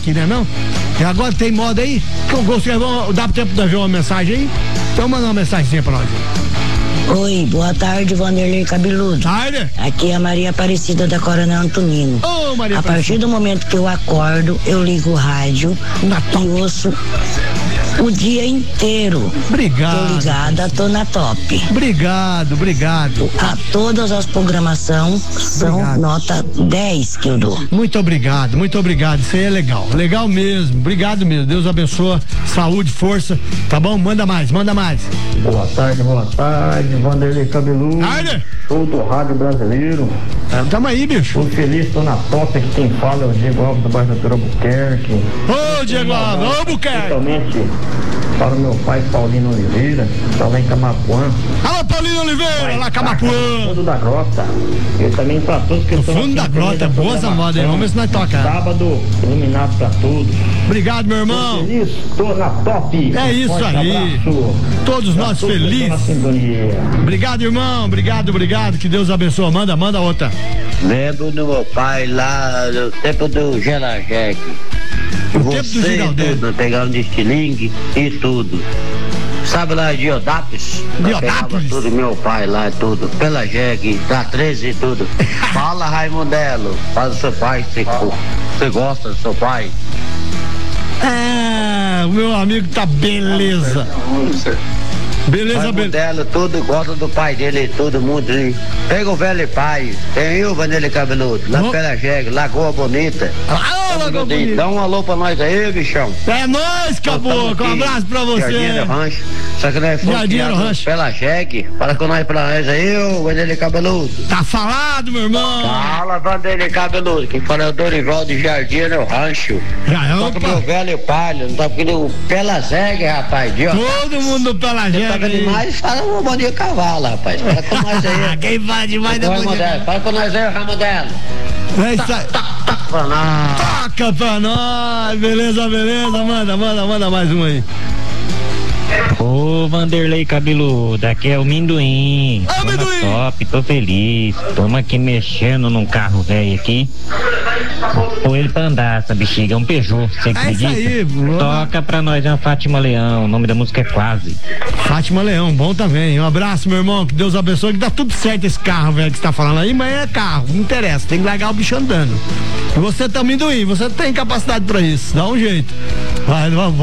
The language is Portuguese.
aqui, né não? E agora tem moda aí, que eu gostei, dá tempo de ver uma mensagem aí? Então manda uma mensagem pra nós. Oi, boa tarde, Vanderlei Cabeludo. Tarde. Aqui é a Maria Aparecida da Coronel Antonino. Ô, Maria A partir do momento que eu acordo, eu ligo o rádio e ouço o dia inteiro. Obrigado. Tô ligada, tô na top. Obrigado. A todas as programações são nota 10 que eu dou. Muito obrigado. Isso aí é legal. Legal mesmo. Obrigado mesmo. Deus abençoe. Saúde, força. Tá bom? Manda mais. Boa tarde, Vanderlei Cabeludo. Tarde. Show do rádio brasileiro. Tamo aí, bicho. Tô feliz, tô na top. Aqui quem fala é o Diego Alves do bairro da Albuquerque. Ô, Diego Alves, Albuquerque. Principalmente para o meu pai, Paulino Oliveira, tá lá em Camapuã. Alô, Paulino Oliveira, lá Camapuã. Fundo da Grota. E também para todos que estão Fundo da Grota, boa essa moda aí. Vamos ver se nós toca. Sábado, iluminado para todos. Obrigado, meu irmão. Tô feliz, tô na top. É isso aí. Abraço. Todos nós felizes. Obrigado, irmão. Obrigado. Que Deus abençoe. Manda outra. Lembro do meu pai lá no tempo do Gelajec. Você e tudo, pegando de estilingue e tudo. Sabe lá, Diodápolis? Pegava tudo, meu pai lá, tudo. Pela jegue, da 13 e tudo. Fala, Raimundelo. Fala do seu pai, você gosta do seu pai? O meu amigo tá beleza. Beleza. Dela, tudo gosta do pai dele, todo mundo. Hein? Pega o velho pai, tem o Vanderlei Cabeludo, lá pela jegue, Lagoa Bonita. Lagoa Bonita. Dá um alô pra nós aí, bichão. É nóis, caboclo. Um abraço pra você. Rancho. Só que nós fomos pela jegue. Fala com nós pra nós aí, ô Vanderlei Cabeludo. Tá falado, meu irmão. Fala, Vanderlei Cabeludo. Quem fala é o Dorival de Jardim, é o rancho. Só que meu velho pai, não tá porque pela jegue, rapaz. Todo mundo pela jegue. Demais, fala um bom dia cavalo, rapaz. Fala com nós aí. Quem fala demais da mulher. Fala com nós aí, Ramondelo. É isso aí. Toca pra nós. Beleza. Manda mais um aí. Ô Vanderlei Cabeludo, aqui é o Minduim. Minduim. Top, tô feliz. Tamo aqui mexendo num carro velho aqui. Pô ele pra andar, essa bexiga, é um Peugeot, você acredita? Isso aí, toca pra nós, é uma Fátima Leão, o nome da música é Quase. Fátima Leão, bom também. Um abraço, meu irmão, que Deus abençoe, que dá tudo certo esse carro, velho, que você tá falando aí, mas é carro, não interessa, tem que largar o bicho andando. E você tá Minduim, você tem capacidade pra isso, dá um jeito. Vai, vamos.